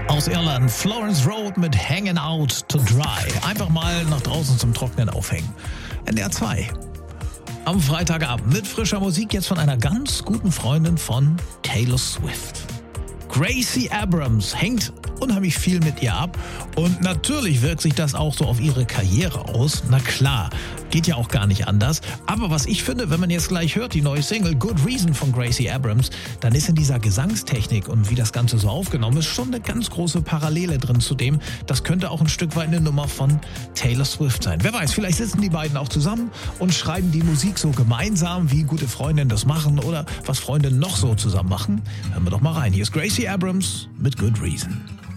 Aus Irland, Florence Road mit Hanging Out to Dry. Einfach mal nach draußen zum Trocknen aufhängen. NDR 2. Am Freitagabend mit frischer Musik jetzt von einer ganz guten Freundin von Taylor Swift. Gracie Abrams hängt unheimlich viel mit ihr ab und natürlich wirkt sich das auch so auf ihre Karriere aus. Na klar, geht ja auch gar nicht anders. Aber was ich finde, wenn man jetzt gleich hört, die neue Single Good Reason von Gracie Abrams, dann ist in dieser Gesangstechnik und wie das Ganze so aufgenommen ist, schon eine ganz große Parallele drin zu dem. Das könnte auch ein Stück weit eine Nummer von Taylor Swift sein. Wer weiß, vielleicht sitzen die beiden auch zusammen und schreiben die Musik so gemeinsam, wie gute Freundinnen das machen oder was Freundinnen noch so zusammen machen. Hören wir doch mal rein. Hier ist Gracie Abrams mit Good Reason.